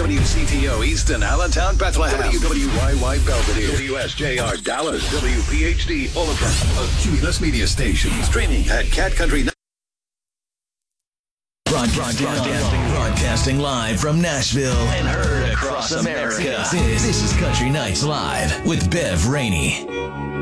WCTO Easton, Allentown, Bethlehem. WWYY Belvedere. WSJR Dallas. WPHD Fullerton. A Cumulus Media Station. Streaming at Cat Country. Broadcasting live from Nashville and heard across America. This is Country Nights Live with Bev Rainey.